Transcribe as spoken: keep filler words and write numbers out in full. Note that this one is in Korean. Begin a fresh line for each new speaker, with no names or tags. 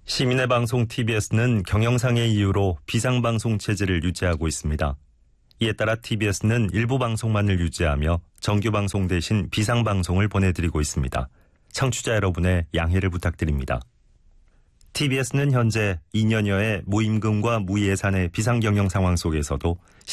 시민의 방송 티비에스는 경영상의 이유로 비상방송 체제를 유지하고 있습니다. 이에 따라 티비에스는 일부 방송만을 유지하며 정규방송 대신 비상방송을 보내드리고 있습니다. 청취자 여러분의 양해를 부탁드립니다. 티비에스는 현재 이 년여의 무임금과 무예산의 비상경영 상황 속에서도